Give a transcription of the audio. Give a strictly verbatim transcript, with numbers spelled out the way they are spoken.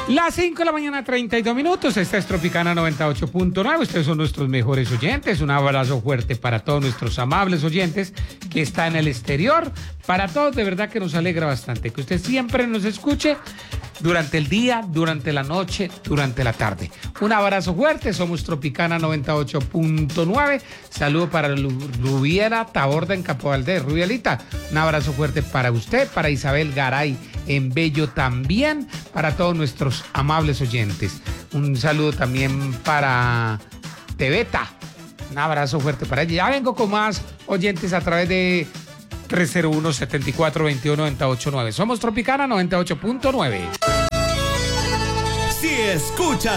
Las cinco de la mañana, treinta y dos minutos. Esta es Tropicana noventa y ocho punto nueve. Ustedes son nuestros mejores oyentes. Un abrazo fuerte para todos nuestros amables oyentes que están en el exterior. Para todos, de verdad que nos alegra bastante que usted siempre nos escuche durante el día, durante la noche, durante la tarde. Un abrazo fuerte. Somos Tropicana noventa y ocho punto nueve. Saludo para Rubiera Taborda en Capo Valdés. Rubielita, un abrazo fuerte para usted, para Isabel Garay en Bello también, para todos nuestros amables oyentes. Un saludo también para Tebeta. Un abrazo fuerte para ella. Ya vengo con más oyentes a través de tres cero uno, siete cuatro, dos uno, nueve ocho nueve. Somos Tropicana noventa y ocho punto nueve. Si escuchas